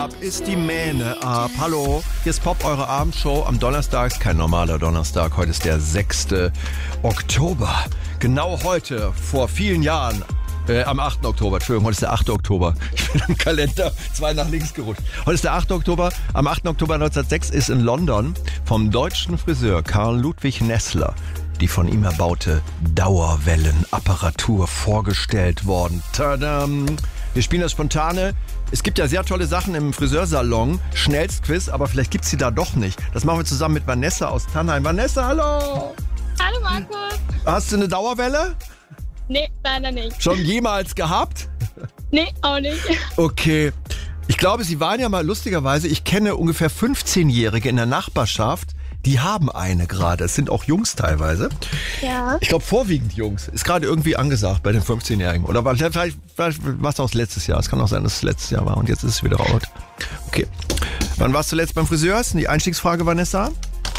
Dort ist die Mähne ab. Hallo, hier ist Pop, eure Abendshow am Donnerstag. Ist kein normaler Donnerstag, heute ist der 6. Oktober. Genau heute, vor vielen Jahren, am 8. Oktober, Entschuldigung, heute ist der 8. Oktober. Ich bin im Kalender 2 nach links gerutscht. Heute ist der 8. Oktober. Am 8. Oktober 1906 ist in London vom deutschen Friseur Karl Ludwig Nessler die von ihm erbaute Dauerwellenapparatur vorgestellt worden. Tadam! Wir spielen das Spontane. Es gibt ja sehr tolle Sachen im Friseursalon. Schnellstquiz, aber vielleicht gibt's sie da doch nicht. Das machen wir zusammen mit Vanessa aus Tannheim. Vanessa, hallo! Hallo Markus! Hast du eine Dauerwelle? Nee, leider nicht. Schon jemals gehabt? Nee, auch nicht. Okay. Ich glaube, Sie waren ja mal lustigerweise, ich kenne ungefähr 15-Jährige in der Nachbarschaft, die haben eine gerade. Es sind auch Jungs teilweise. Ja. Ich glaube, vorwiegend Jungs. Ist gerade irgendwie angesagt bei den 15-Jährigen. Oder vielleicht war es auch letztes Jahr. Es kann auch sein, dass es letztes Jahr war und jetzt ist es wieder out. Okay. Wann warst du zuletzt beim Friseur? Ist die Einstiegsfrage, Vanessa?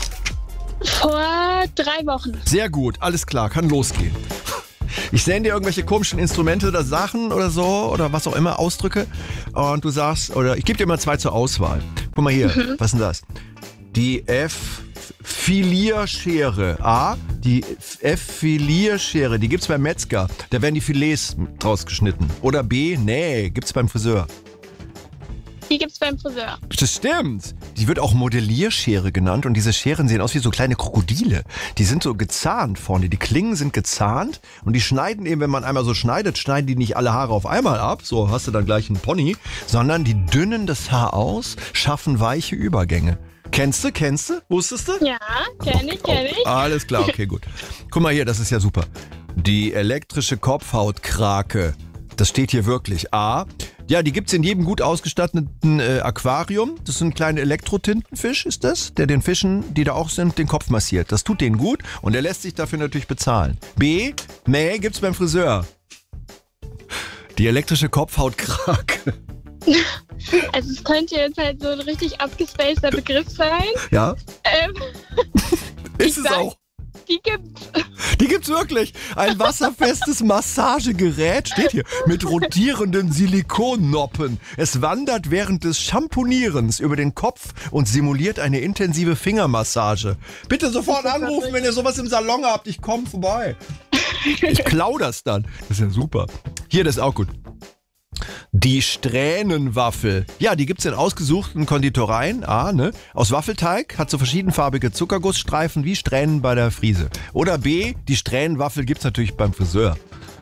Vor 3 Wochen. Sehr gut, alles klar, kann losgehen. Ich sende dir irgendwelche komischen Instrumente oder Sachen oder so oder was auch immer, Ausdrücke. Und du sagst, oder ich gebe dir mal 2 zur Auswahl. Guck mal hier, was ist denn das? Die Filierschere. A, die Filierschere, die gibt's beim Metzger. Da werden die Filets draus geschnitten. Oder B, nee, gibt's beim Friseur. Die gibt's beim Friseur. Das stimmt. Die wird auch Modellierschere genannt und diese Scheren sehen aus wie so kleine Krokodile. Die sind so gezahnt vorne. Die Klingen sind gezahnt und die schneiden eben, wenn man einmal so schneidet, schneiden die nicht alle Haare auf einmal ab. So hast du dann gleich einen Pony. Sondern die dünnen das Haar aus, schaffen weiche Übergänge. Kennst du? Wusstest du? Ja, kenn ich. Alles klar, okay, gut. Guck mal hier, das ist ja super. Die elektrische Kopfhautkrake. Das steht hier wirklich. A. Ja, die gibt's in jedem gut ausgestatteten Aquarium. Das ist ein kleiner Elektrotintenfisch, ist das, der den Fischen, die da auch sind, den Kopf massiert. Das tut denen gut und der lässt sich dafür natürlich bezahlen. B. Mäh gibt's beim Friseur. Die elektrische Kopfhautkrake. Also es könnte jetzt halt so ein richtig abgespaceter Begriff sein. Ja. Ist es auch. Die gibt's. Die gibt's wirklich. Ein wasserfestes Massagegerät, steht hier, mit rotierenden Silikonnoppen. Es wandert während des Shampoonierens über den Kopf und simuliert eine intensive Fingermassage. Bitte sofort anrufen, wenn ihr sowas im Salon habt. Ich komme vorbei. Ich klau das dann. Das ist ja super. Hier, das ist auch gut. Die Strähnenwaffel. Ja, die gibt's in ausgesuchten Konditoreien. Ne? Aus Waffelteig, hat so verschiedenfarbige Zuckergussstreifen wie Strähnen bei der Friese. Oder B, die Strähnenwaffel gibt's natürlich beim Friseur.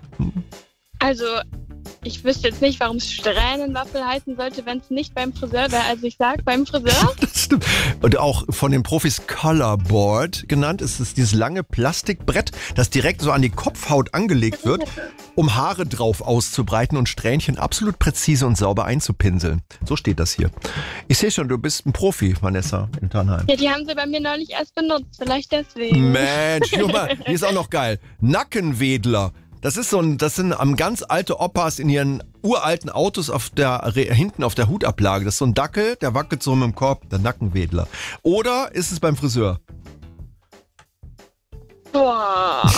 Also, ich wüsste jetzt nicht, warum es Strähnenwaffel heißen sollte, wenn es nicht beim Friseur wäre. Also ich sag beim Friseur. Das stimmt. Und auch von den Profis Colorboard genannt ist es dieses lange Plastikbrett, das direkt so an die Kopfhaut angelegt wird, um Haare drauf auszubreiten und Strähnchen absolut präzise und sauber einzupinseln. So steht das hier. Ich sehe schon, du bist ein Profi, Vanessa, in Tannheim. Ja, die haben sie bei mir neulich erst benutzt. Vielleicht deswegen. Mensch, guck mal, die ist auch noch geil. Nackenwedler. Das sind ganz alte Opas in ihren uralten Autos hinten auf der Hutablage. Das ist so ein Dackel, der wackelt so mit dem Korb, der Nackenwedler. Oder ist es beim Friseur? Boah.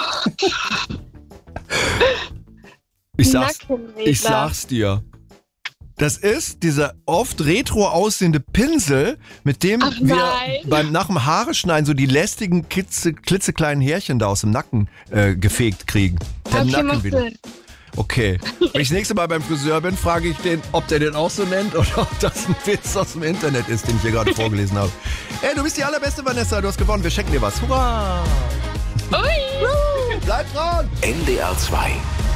Ich sag's dir. Das ist dieser oft retro aussehende Pinsel, mit dem wir nach dem Haare schneiden so die lästigen, klitzekleinen Härchen da aus dem Nacken gefegt kriegen. Der Nackenwedel. Okay. Wenn ich das nächste Mal beim Friseur bin, frage ich den, ob der den auch so nennt oder ob das ein Witz aus dem Internet ist, den ich hier gerade vorgelesen habe. Ey, du bist die allerbeste, Vanessa. Du hast gewonnen. Wir schenken dir was. Hurra! Ui! Bleib dran! NDR 2